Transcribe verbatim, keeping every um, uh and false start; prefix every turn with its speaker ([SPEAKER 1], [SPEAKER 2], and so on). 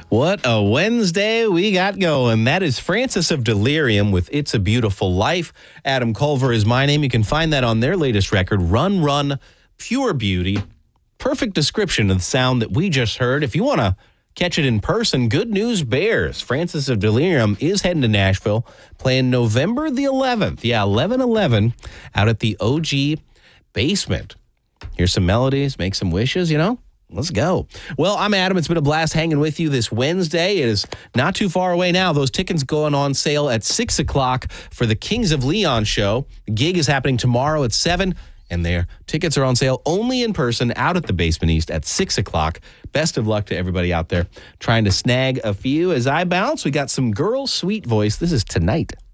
[SPEAKER 1] What a Wednesday we got going. That is Francis of Delirium with It's a Beautiful Life. Adam Culver is my name. You can find that on their latest record, Run, Run, Pure Beauty. Perfect description of the sound that we just heard. If you want to catch it in person, Good News Bears. Francis of Delirium is heading to Nashville, playing November the eleventh. Yeah, eleven eleven out at the O G Basement. Here's some melodies, make some wishes, you know? Let's go. Well, I'm Adam. It's been a blast hanging with you this Wednesday. It is not too far away now. Those tickets going on sale at six o'clock for the Kings of Leon show. The gig is happening tomorrow at seven, and their tickets are on sale only in person out at the Basement East at six o'clock. Best of luck to everybody out there trying to snag a few. As I bounce, we got some Girl Sweet Voice. This is Tonight.